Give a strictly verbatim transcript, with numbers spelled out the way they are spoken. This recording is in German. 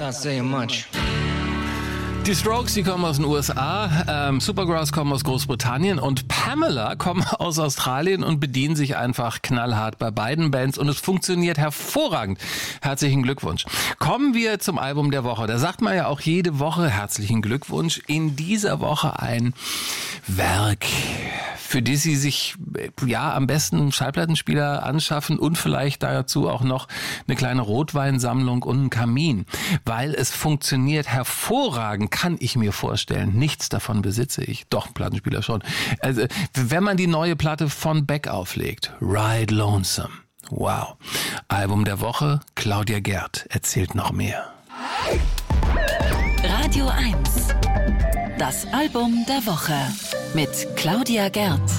not saying much. Die Strokes, die kommen aus den U S A, ähm, Supergrass kommen aus Großbritannien und Pamela kommen aus Australien und bedienen sich einfach knallhart bei beiden Bands und es funktioniert hervorragend. Herzlichen Glückwunsch. Kommen wir zum Album der Woche. Da sagt man ja auch jede Woche herzlichen Glückwunsch. In dieser Woche ein Werk, für das Sie sich ja am besten Schallplattenspieler anschaffen und vielleicht dazu auch noch eine kleine Rotweinsammlung und einen Kamin, weil es funktioniert hervorragend. Kann ich mir vorstellen. Nichts davon besitze ich. Doch, ein Plattenspieler schon. Also, wenn man die neue Platte von Beck auflegt, Ride Lonesome. Wow. Album der Woche, Claudia Gerd erzählt noch mehr. Radio eins. Das Album der Woche mit Claudia Gerd.